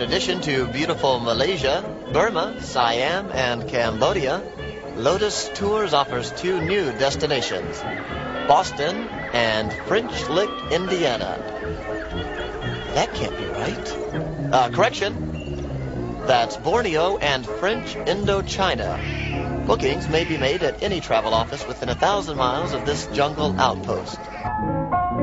addition to beautiful Malaysia, Burma, Siam, and Cambodia, Lotus Tours offers two new destinations, Boston and French Lick, Indiana. That can't be right. Correction. That's Borneo and French Indochina. Bookings may be made at any travel office within 1,000 miles of this jungle outpost.